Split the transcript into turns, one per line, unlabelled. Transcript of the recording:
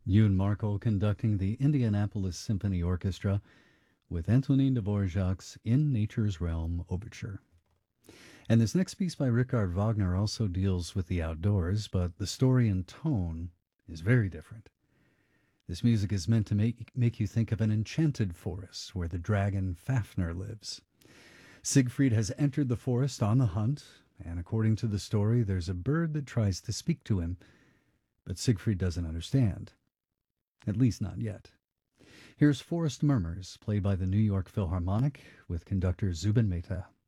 Yoon Marco conducting the Indianapolis Symphony Orchestra with Antonin Dvorak's In Nature's Realm Overture. And this next piece by Richard Wagner also deals with the outdoors, but the story and tone is very different. This music is meant to make you think of an enchanted forest where the dragon Fafnir lives. Siegfried has entered the forest on the hunt, and according to the story, there's a bird that tries to speak to him, but Siegfried doesn't understand. At least not yet. Here's Forest Murmurs, played by the New York Philharmonic with conductor Zubin Mehta.